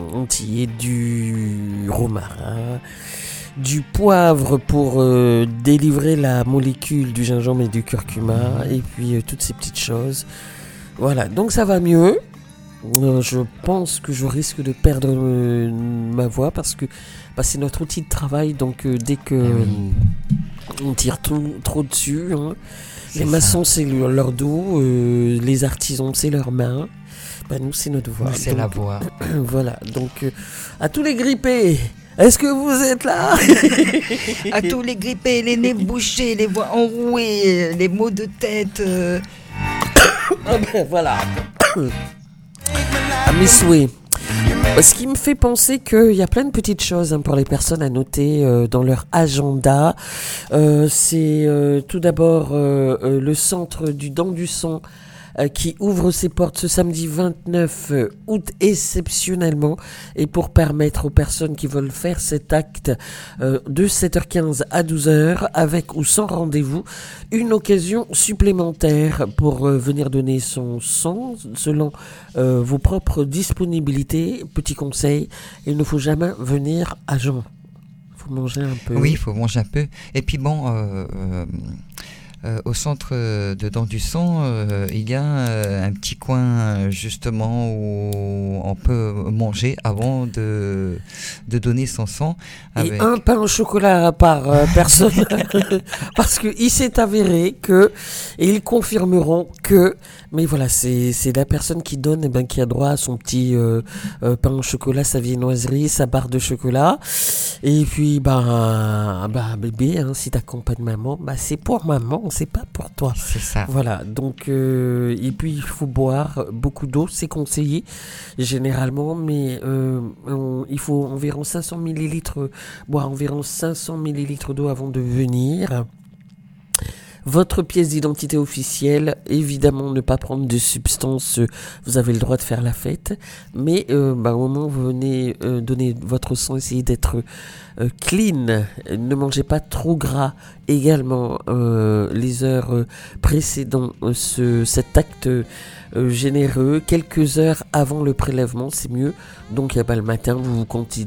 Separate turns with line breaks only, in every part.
entier, du romarin, du poivre pour délivrer la molécule du gingembre et du curcuma, et puis toutes ces petites choses. Voilà, donc ça va mieux. Je pense que je risque de perdre ma voix parce que c'est notre outil de travail, donc dès que on tire trop dessus, hein, les maçons c'est leur dos, les artisans c'est leurs mains, nous c'est notre voix.
Nous c'est la voix.
Voilà, donc à tous les grippés, est-ce que vous êtes là?
À tous les grippés, les nez bouchés, les voix enrouées, les maux de tête.
Voilà. À mes souhaits. Ce qui me fait penser qu'il y a plein de petites choses pour les personnes à noter dans leur agenda. C'est tout d'abord le centre du Don du Son qui ouvre ses portes ce samedi 29 août exceptionnellement, et pour permettre aux personnes qui veulent faire cet acte de 7h15 à 12h avec ou sans rendez-vous, une occasion supplémentaire pour venir donner son sang selon vos propres disponibilités. Petit conseil, il ne faut jamais venir à jeun. Il faut manger un peu.
Oui, il faut manger un peu. Et puis bon, au centre de Don du Son, il y a un petit coin justement où on peut manger avant de donner son sang.
Et un pain au chocolat par personne, parce qu'il s'est avéré que, et ils confirmeront que, mais voilà, c'est la personne qui donne, qui a droit à son petit pain au chocolat, sa viennoiserie, sa barre de chocolat. Et puis, bébé, si t'accompagnes maman, c'est pour maman, c'est pas pour toi.
C'est ça.
Voilà, donc, et puis il faut boire beaucoup d'eau, c'est conseillé généralement, mais il faut environ 500 millilitres, boire environ 500 millilitres d'eau avant de venir. Votre pièce d'identité officielle, évidemment ne pas prendre de substances, vous avez le droit de faire la fête, mais au moment où vous venez donner votre sang, essayez d'être clean, ne mangez pas trop gras également les heures précédant cet acte généreux, quelques heures avant le prélèvement, c'est mieux. Donc le matin, vous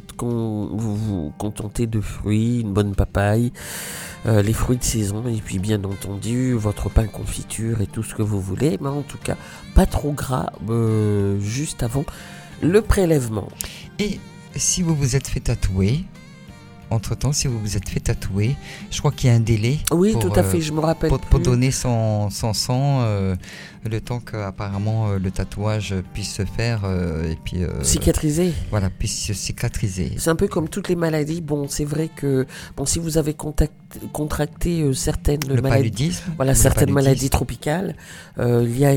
vous contentez de fruits, une bonne papaye, les fruits de saison, et puis bien entendu votre pain confiture et tout ce que vous voulez, mais en tout cas pas trop gras juste avant le prélèvement.
Et si vous vous êtes fait tatouer, entre-temps, si vous vous êtes fait tatouer, je crois qu'il y a un délai.
Oui, tout à fait, je me rappelle.
Pour donner son sang, le temps qu'apparemment le tatouage puisse se faire et puis
cicatriser.
Voilà, puisse cicatriser.
C'est un peu comme toutes les maladies. Bon, c'est vrai que si vous avez contracté certaines maladies, certaines maladies tropicales, il y a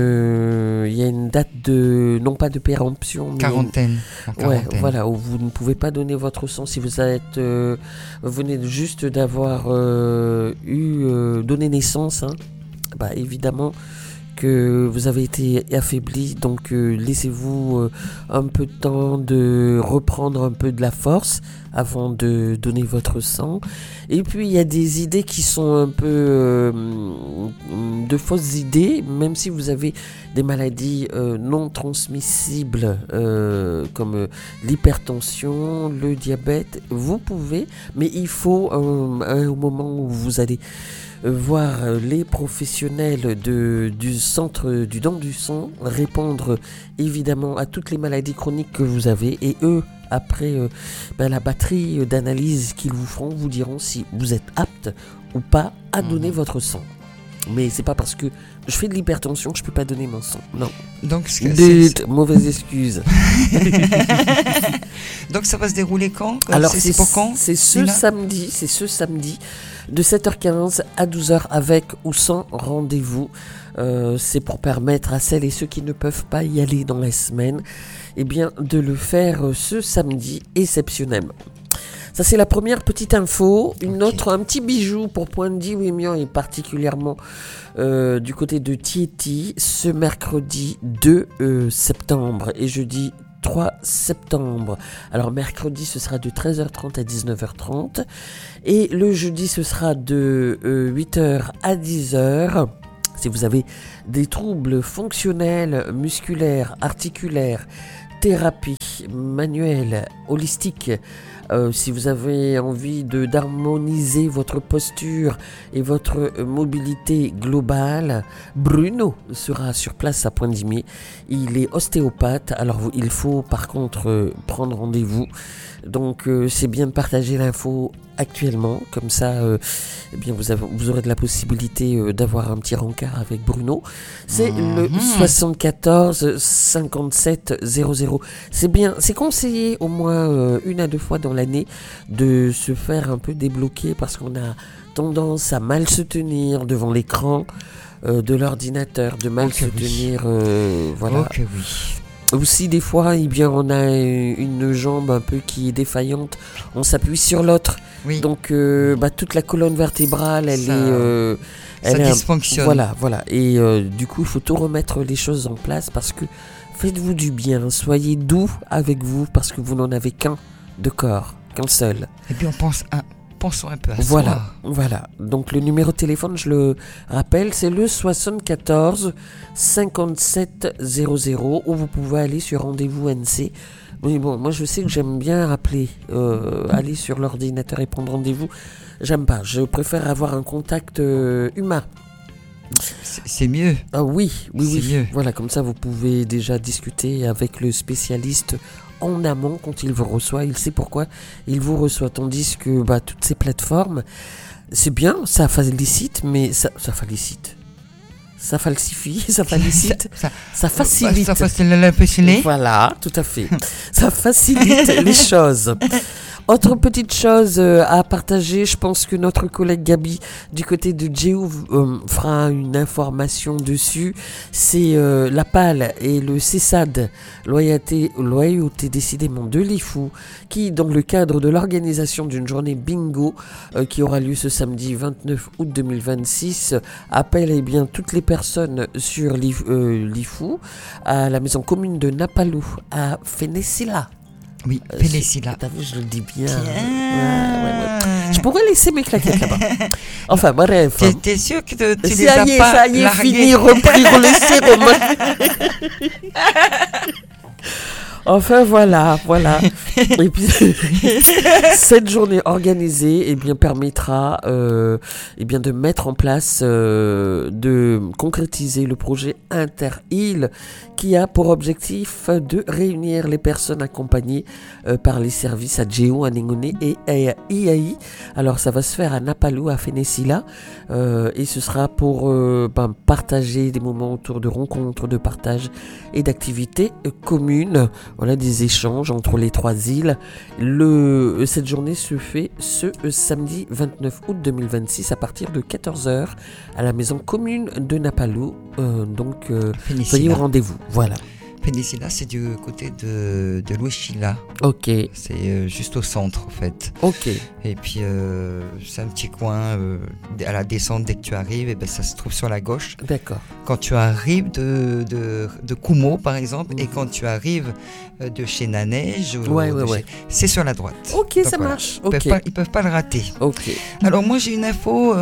une date de non pas de péremption, mais
quarantaine.
Voilà, où vous ne pouvez pas donner votre sang si vous êtes venez juste d'avoir donné naissance, évidemment que vous avez été affaibli, donc laissez-vous un peu de temps de reprendre un peu de la force avant de donner votre sang. Et puis il y a des idées qui sont un peu de fausses idées, même si vous avez des maladies non transmissibles comme l'hypertension, le diabète, vous pouvez, mais il faut au moment où vous allez voir les professionnels du centre du Don du Son répondre évidemment à toutes les maladies chroniques que vous avez, et eux après la batterie d'analyse qu'ils vous feront vous diront si vous êtes apte ou pas à donner votre sang. Mais c'est pas parce que je fais de l'hypertension que je peux pas donner mon sang. Non.
Donc
mauvaise excuse.
Donc ça va se dérouler quand?
Alors
c'est pour quand?
C'est ce samedi de 7h15 à 12h avec ou sans rendez-vous. C'est pour permettre à celles et ceux qui ne peuvent pas y aller dans la semaine, de le faire ce samedi exceptionnellement. Ça, c'est la première petite info. Un petit bijou pour Pointe-Di Wimian et particulièrement du côté de Thiéty ce mercredi 2 septembre et jeudi 3 septembre. Alors mercredi ce sera de 13h30 à 19h30 et le jeudi ce sera de 8h à 10h. Si vous avez des troubles fonctionnels, musculaires, articulaires, thérapie manuelle, holistique. Si vous avez envie d'harmoniser votre posture et votre mobilité globale, Bruno sera sur place à Pointe-d'Imier. Il est ostéopathe, alors il faut par contre prendre rendez-vous. Donc c'est bien de partager l'info actuellement, comme ça eh bien vous aurez de la possibilité d'avoir un petit rencard avec Bruno. C'est le 74 57 00. C'est bien, c'est conseillé au moins 1 à 2 fois dans l'année de se faire un peu débloquer parce qu'on a tendance à mal se tenir devant l'écran de l'ordinateur, de mal se tenir voilà.
Ok, oui.
Aussi des fois, eh bien, on a une jambe un peu qui est défaillante, on s'appuie sur l'autre,
Oui.
donc toute la colonne vertébrale,
Ça dysfonctionne.
Voilà, et du coup, il faut tout remettre les choses en place parce que faites-vous du bien, soyez doux avec vous parce que vous n'en avez qu'un de corps, qu'un seul.
Et puis pensons un peu à
Voilà,
soi.
voilà. Donc le numéro de téléphone, je le rappelle, c'est le 74 57 00 où vous pouvez aller sur Rendez-vous NC. Oui, bon, moi je sais que j'aime bien rappeler, aller sur l'ordinateur et prendre rendez-vous. J'aime pas, je préfère avoir un contact humain.
C'est mieux.
Ah oui.
Mieux.
Voilà, comme ça vous pouvez déjà discuter avec le spécialiste en amont quand il vous reçoit. Il sait pourquoi il vous reçoit. Tandis que toutes ces plateformes, c'est bien, ça félicite, mais ça félicite. Ça falsifie, ça félicite, ça facilite.
Ça facilite la piscine.
Voilà, tout à fait. Ça facilite les choses. Autre petite chose à partager, je pense que notre collègue Gabi du côté de Géo fera une information dessus. C'est la PAL et le CESAD, loyauté décidément de l'IFU, qui dans le cadre de l'organisation d'une journée bingo qui aura lieu ce samedi 29 août 2026, appelle bien toutes les personnes sur l'IFU à la maison commune de Napalou à Fénécila.
Oui, Fénécila.
T'as vu, je le dis bien. Ouais. Je pourrais laisser mes claquettes là-bas. Enfin, bref.
T'es sûr que tu les
ça
as
y est,
pas
ça y est,
largués?
fini, repris, relaissé, Enfin, voilà. Et puis, cette journée organisée, permettra, de mettre en place, de concrétiser le projet Inter-Île qui a pour objectif de réunir les personnes accompagnées par les services à Géo, à Ningone et à IAI. Alors, ça va se faire à Napalou, à Fénécila, et ce sera pour partager des moments autour de rencontres, de partage et d'activités communes. Voilà, des échanges entre les 3 îles. Cette journée se fait ce samedi 29 août 2026 à partir de 14h à la maison commune de Napalou. Donc, soyez au rendez-vous. Voilà.
Fénécila, c'est du côté de Louis-Chila.
Ok.
C'est juste au centre, en fait.
Ok.
Et puis, c'est un petit coin à la descente. Dès que tu arrives, ça se trouve sur la gauche.
D'accord.
Quand tu arrives de Kumo, par exemple, et quand tu arrives de chez Naneige, c'est sur la droite.
Ok, donc, ça marche.
Ils peuvent pas le rater.
Ok.
Alors, moi, j'ai une info.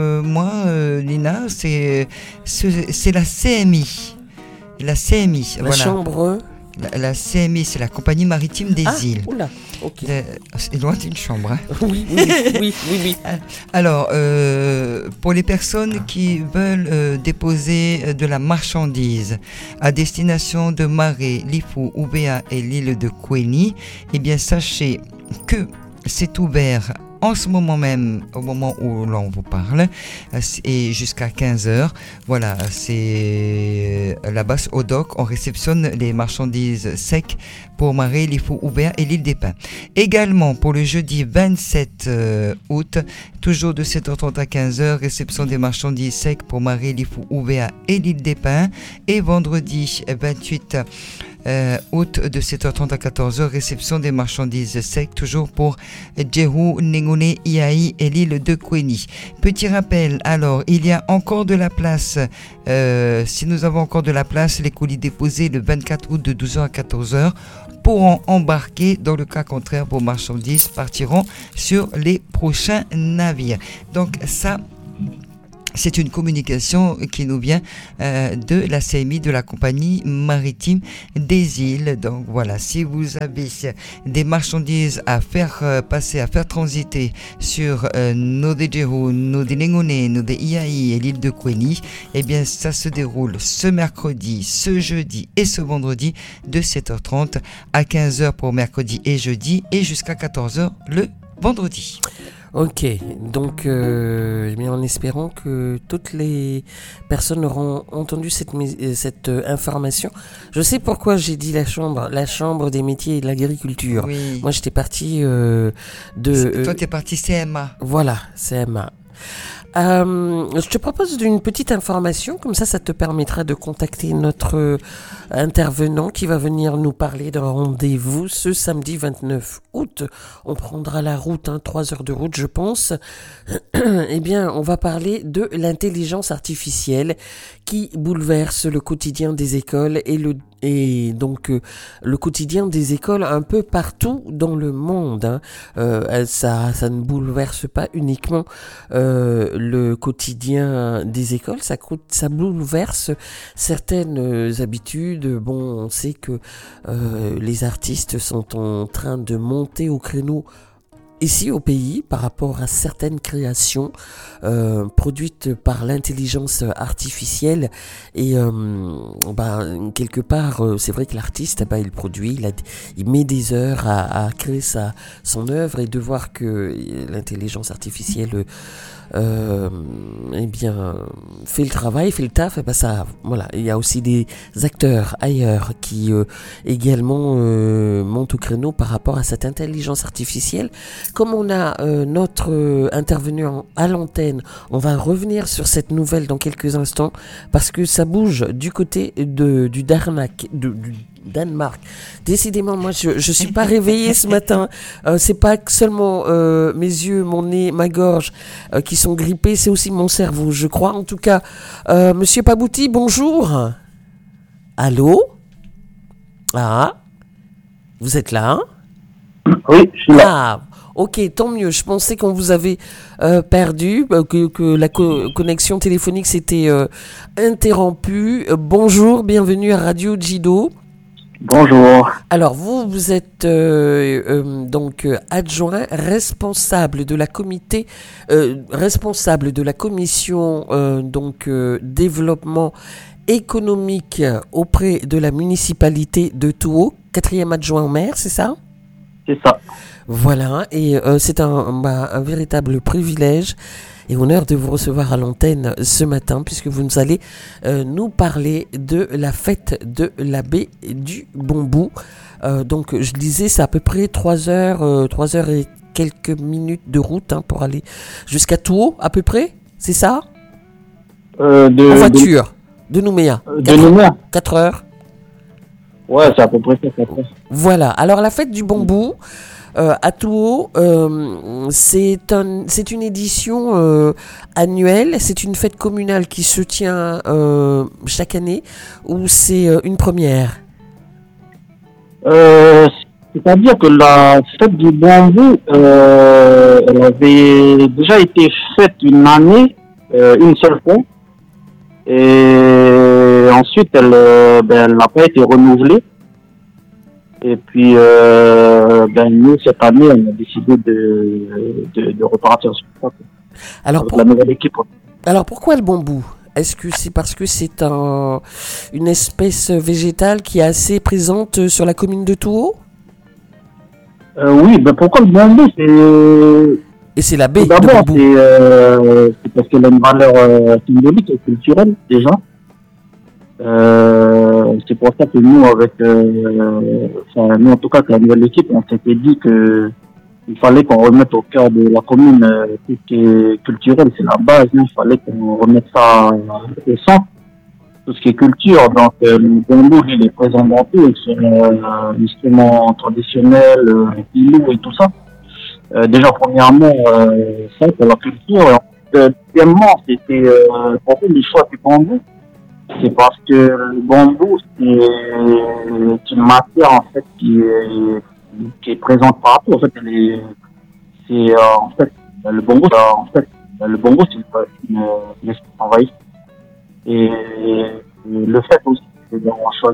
Lina, c'est la CMI. La CMI,
la chambre.
La CMI, c'est la compagnie maritime des îles.
Oula, ok.
C'est loin d'une chambre. Hein.
Oui.
Alors, pour les personnes qui veulent déposer de la marchandise à destination de Maré, Lifou, Oubéa et l'île de Kouéni, sachez que c'est ouvert en ce moment même, au moment où l'on vous parle, et jusqu'à 15h. Voilà, c'est là-bas au dock, on réceptionne les marchandises secs pour Maré, Lifou, Oubéa et l'île des Pins. Également, pour le jeudi 27 août, toujours de 7h30 à 15h, réception des marchandises secs pour Maré, Lifou, Oubéa et l'île des Pins. Et vendredi 28 août de 7h30 à 14h, réception des marchandises secs, toujours pour Djerou, Ningone, Iai et l'île de Kouéni. Petit rappel, alors, il y a encore de la place. Si nous avons encore de la place, les colis déposés le 24 août de 12h à 14h pourront embarquer. Dans le cas contraire, vos marchandises partiront sur les prochains navires. Donc ça, C'est une communication qui nous vient de la CMI, de la compagnie maritime des îles. Donc voilà, si vous avez des marchandises à faire passer, à faire transiter sur nos Dejero, nos Denengone, nos Iai et l'île de Kwéni, eh bien ça se déroule ce mercredi, ce jeudi et ce vendredi de 7h30 à 15h pour mercredi et jeudi et jusqu'à 14h le vendredi.
Ok, donc en espérant que toutes les personnes auront entendu cette information. Je sais pourquoi j'ai dit la chambre des métiers et de l'agriculture.
Oui.
Moi j'étais parti
toi t'es parti CMA.
Voilà, CMA. Je te propose d'une petite information, comme ça te permettra de contacter notre intervenant qui va venir nous parler d'un rendez-vous ce samedi 29 août. On prendra la route, 3 heures de route je pense. Eh bien, on va parler de l'intelligence artificielle qui bouleverse le quotidien des écoles et donc le quotidien des écoles un peu partout dans le monde. Ça ne bouleverse pas uniquement le quotidien des écoles, ça bouleverse certaines habitudes. Bon, on sait que les artistes sont en train de monter au créneau ici au pays par rapport à certaines créations produites par l'intelligence artificielle et quelque part c'est vrai que l'artiste il produit, il met des heures à créer son œuvre, et de voir que l'intelligence artificielle fait le travail, fait le taf, il y a aussi des acteurs ailleurs qui également montent au créneau par rapport à cette intelligence artificielle. Comme on a notre intervenant à l'antenne, on va revenir sur cette nouvelle dans quelques instants parce que ça bouge du côté du Danemark. Décidément, moi, je suis pas réveillée ce matin. C'est pas seulement mes yeux, mon nez, ma gorge qui sont grippés, c'est aussi mon cerveau, je crois. En tout cas, Monsieur Pabouti, bonjour. Allô? Ah, vous êtes là?
Oui, je suis là.
Ah, ok, tant mieux. Je pensais qu'on vous avait perdu, que la connexion téléphonique s'était interrompue. Bonjour, bienvenue à Radio Jido.
Bonjour.
Alors vous êtes donc adjoint responsable de la commission développement économique auprès de la municipalité de Touo, 4e adjoint au maire, c'est ça?
C'est ça.
Voilà, et c'est un véritable privilège et honneur de vous recevoir à l'antenne ce matin, puisque vous nous allez nous parler de la fête de la baie du Bambou. Donc je disais, c'est à peu près 3 heures et quelques minutes de route pour aller jusqu'à Touo, à peu près, c'est ça? En voiture, de Nouméa.
De Nouméa.
4 heures.
Ouais, c'est à peu près ça. 4 heures.
Voilà, alors la fête du Bambou à Touo, c'est une édition annuelle, c'est une fête communale qui se tient chaque année, ou c'est une première?
C'est-à-dire que la fête du Bambou, elle avait déjà été faite une année, une seule fois, et ensuite elle n'a pas été renouvelée. Et puis, nous, cette année, on a décidé de repartir sur ça. Avec la nouvelle équipe.
Alors, pourquoi le bambou? Est-ce que c'est parce que c'est une espèce végétale qui est assez présente sur la commune de Touo?
Oui, pourquoi le bambou?
Et c'est la baie
de bambou. D'abord, c'est parce qu'elle a une valeur symbolique et culturelle, déjà. C'est pour ça que nous, nous en tout cas, la nouvelle équipe, on s'était dit que il fallait qu'on remette au cœur de la commune tout ce qui est culturel, c'est la base. Il fallait qu'on remette ça au centre, tout ce qui est culture. Donc le bambou, il est présent dans tout, sur l'instrument traditionnel, les pilous et tout ça. Déjà premièrement, ça pour la culture. Deuxièmement, c'était pourquoi le choix du bambou. C'est parce que le bambou, c'est une matière en fait qui est présente partout. En fait, le bambou, le Bongo, c'est une espèce envahie. Et le fait aussi, c'est d'avoir choisi